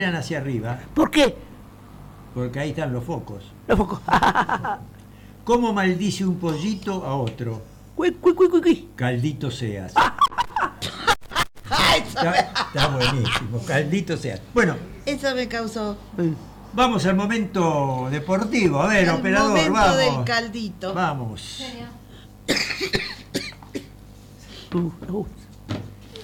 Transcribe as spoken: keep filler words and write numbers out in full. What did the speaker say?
hacia arriba. ¿Por qué? Porque ahí están los focos. Los focos. ¿Cómo maldice un pollito a otro? Cui, cui, cui, cui, cui. Caldito seas. Está, está buenísimo, caldito seas. Bueno, Eso me causó. vamos al momento deportivo. A ver, El operador, momento vamos. del caldito. Vamos. Uh, uh.